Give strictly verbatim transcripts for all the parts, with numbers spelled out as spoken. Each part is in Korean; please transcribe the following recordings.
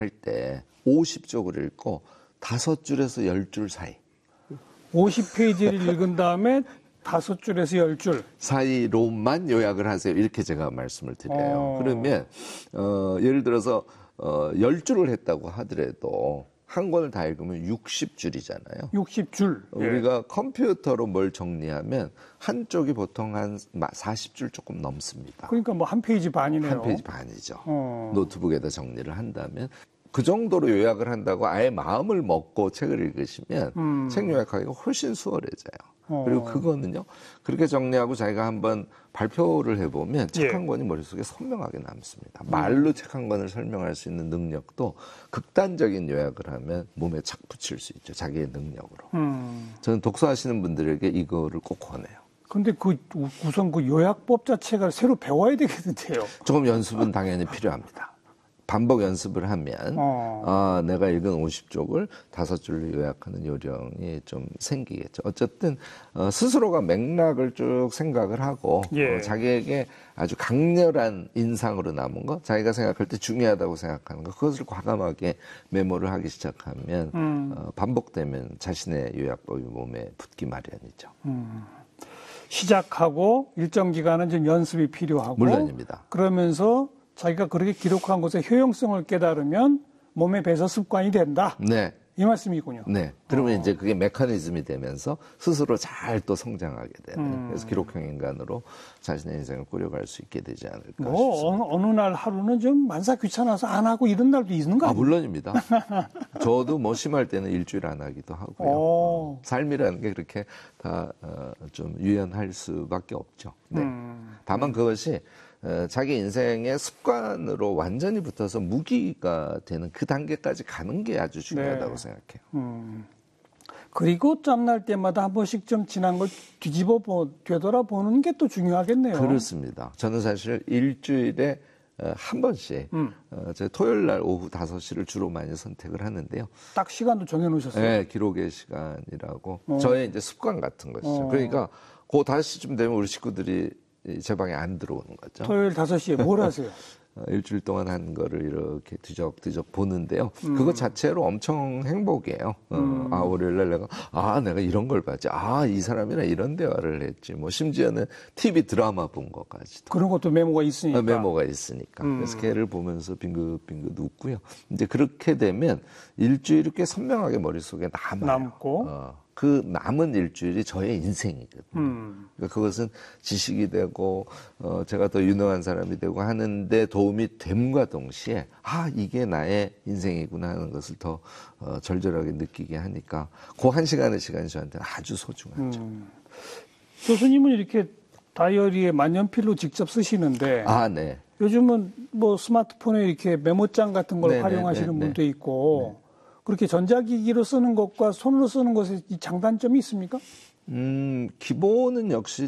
할 때 오십 쪽을 읽고 다섯 줄에서 열 줄 사이. 오십 페이지를 읽은 다음에 다섯 줄에서 열 줄 사이로만 요약을 하세요. 이렇게 제가 말씀을 드려요. 어. 그러면 어, 예를 들어서 어, 열 줄을 했다고 하더라도 한 권을 다 읽으면 육십 줄이잖아요. 육십 줄. 우리가 예. 컴퓨터로 뭘 정리하면 한쪽이 보통 한 사십 줄 조금 넘습니다. 그러니까 뭐 한 페이지 반이네요. 한 페이지 반이죠. 어. 노트북에다 정리를 한다면 그 정도로 요약을 한다고 아예 마음을 먹고 책을 읽으시면 음. 책 요약하기가 훨씬 수월해져요. 어. 그리고 그거는요. 그렇게 정리하고 자기가 한번 발표를 해보면 책 한 예. 권이 머릿속에 선명하게 남습니다. 말로 책 한 권을 설명할 수 있는 능력도 극단적인 요약을 하면 몸에 착 붙일 수 있죠. 자기의 능력으로. 음. 저는 독서하시는 분들에게 이거를 꼭 권해요. 근데 그 우선 그 요약법 자체가 새로 배워야 되겠는데요. 조금 연습은 당연히 필요합니다. 반복 연습을 하면 어. 아, 내가 읽은 오십 쪽을 다섯 줄로 요약하는 요령이 좀 생기겠죠. 어쨌든 어, 스스로가 맥락을 쭉 생각을 하고 예. 어, 자기에게 아주 강렬한 인상으로 남은 거, 자기가 생각할 때 중요하다고 생각하는 거, 그것을 과감하게 메모를 하기 시작하면 음. 어, 반복되면 자신의 요약법이 몸에 붙기 마련이죠. 음. 시작하고 일정 기간은 좀 연습이 필요하고 물론입니다. 그러면서 자기가 그렇게 기록한 것의 효용성을 깨달으면 몸에 배서 습관이 된다. 네. 이 말씀이군요. 네. 그러면 어. 이제 그게 메커니즘이 되면서 스스로 잘 또 성장하게 되는. 음. 그래서 기록형 인간으로 자신의 인생을 꾸려갈 수 있게 되지 않을까 뭐 싶습니다. 어느, 어느 날 하루는 좀 만사 귀찮아서 안 하고 이런 날도 있는 거 아, 아니에요? 물론입니다. 저도 뭐 심할 때는 일주일 안 하기도 하고요. 오. 어, 삶이라는 게 그렇게 다 좀 유연할 수밖에 없죠. 네. 음. 다만 그것이 어, 자기 인생의 습관으로 완전히 붙어서 무기가 되는 그 단계까지 가는 게 아주 중요하다고 네. 생각해요. 음. 그리고 짬날 때마다 한 번씩 좀 지난 걸 뒤집어 보, 되돌아보는 게 또 중요하겠네요. 그렇습니다. 저는 사실 일주일에 한 번씩 음. 어, 제 토요일 날 오후 다섯 시를 주로 많이 선택을 하는데요. 딱 시간도 정해놓으셨어요? 네, 기록의 시간이라고. 어. 저의 이제 습관 같은 것이죠. 어. 그러니까 그 다섯 시쯤 되면 우리 식구들이 제 방에 안 들어오는 거죠. 토요일 다섯 시에 뭘 하세요? 어, 일주일 동안 한 거를 이렇게 뒤적뒤적 보는데요. 음. 그것 자체로 엄청 행복이에요. 어, 음. 아, 월요일 날 내가, 아, 내가 이런 걸 봤지. 아, 이 사람이랑 이런 대화를 했지. 뭐, 심지어는 티비 드라마 본 것까지도. 그런 것도 메모가 있으니까. 아, 메모가 있으니까. 음. 그래서 걔를 보면서 빙긋빙긋 웃고요. 이제 그렇게 되면 일주일이 꽤 선명하게 머릿속에 남아요. 남고. 어, 그 남은 일주일이 저의 인생이거든요. 음. 그러니까 그것은 지식이 되고 어, 제가 더 유능한 사람이 되고 하는데 도움이 됨과 동시에 아 이게 나의 인생이구나 하는 것을 더 어, 절절하게 느끼게 하니까 그 한 시간의 시간이 저한테는 아주 소중하죠. 음. 교수님은 이렇게 다이어리에 만년필로 직접 쓰시는데 아, 네. 요즘은 뭐 스마트폰에 이렇게 메모장 같은 걸 네네, 활용하시는 네네. 분도 있고 그렇게 전자기기로 쓰는 것과 손으로 쓰는 것에 이 장단점이 있습니까? 음, 기본은 역시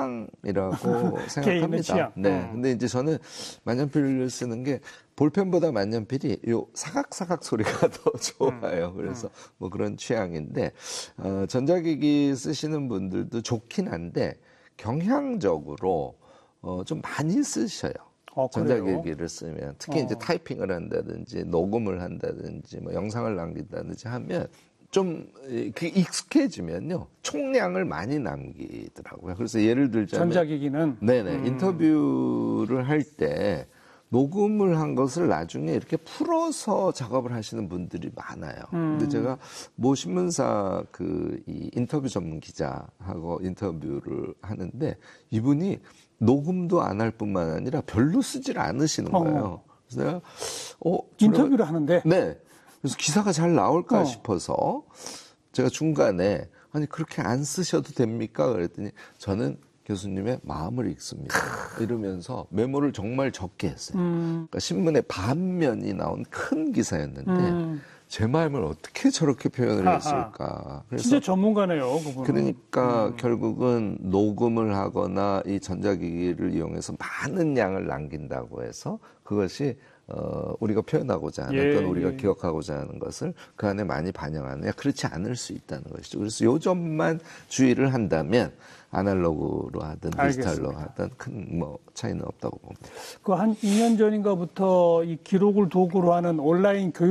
취향이라고 생각합니다. 취향. 네. 음. 근데 이제 저는 만년필을 쓰는 게 볼펜보다 만년필이 요 사각사각 소리가 더 좋아요. 그래서 뭐 그런 취향인데, 어, 전자기기 쓰시는 분들도 좋긴 한데, 경향적으로, 어, 좀 많이 쓰셔요. 어, 그래요? 전자기기를 쓰면 특히 어. 이제 타이핑을 한다든지 녹음을 한다든지 뭐 영상을 남긴다든지 하면 좀 그 익숙해지면요 총량을 많이 남기더라고요. 그래서 예를 들자면 전자기기는 네네 음. 인터뷰를 할 때 녹음을 한 것을 나중에 이렇게 풀어서 작업을 하시는 분들이 많아요. 음. 근데 제가 모 신문사 그 이 인터뷰 전문 기자하고 인터뷰를 하는데 이분이 녹음도 안 할 뿐만 아니라 별로 쓰질 않으시는 거예요. 그래서 내가 어 인터뷰를 하는데 네. 그래서 기사가 잘 나올까 어. 싶어서 제가 중간에 아니 그렇게 안 쓰셔도 됩니까? 그랬더니 저는 교수님의 마음을 읽습니다. 이러면서 메모를 정말 적게 했어요. 음. 그러니까 신문에 반면이 나온 큰 기사였는데 음. 제 마음을 어떻게 저렇게 표현을 하하. 했을까. 그래서 진짜 전문가네요, 그분은. 그러니까 음. 결국은 녹음을 하거나 이 전자기기를 이용해서 많은 양을 남긴다고 해서 그것이 어, 우리가 표현하고자 하는 예, 또는 우리가 예. 기억하고자 하는 것을 그 안에 많이 반영하느냐 그렇지 않을 수 있다는 것이죠. 그래서 요 점만 주의를 한다면 아날로그로 하든 디지털로 알겠습니다. 하든 큰 뭐 차이는 없다고 봅니다. 그 한 이 년 전인가부터 이 기록을 도구로 하는 온라인 교육